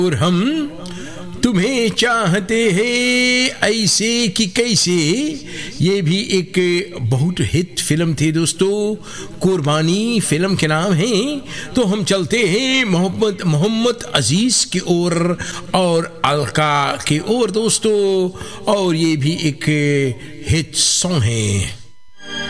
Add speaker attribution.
Speaker 1: और हम तुम्हें चाहते हैं ऐसे कि कैसे, ये भी एक बहुत हिट फिल्म थी दोस्तों। कुर्बानी फिल्म के नाम है। तो हम चलते हैं मोहम्मद अजीज की ओर और अलका की ओर दोस्तों, और ये भी एक हिट सॉन्ग है।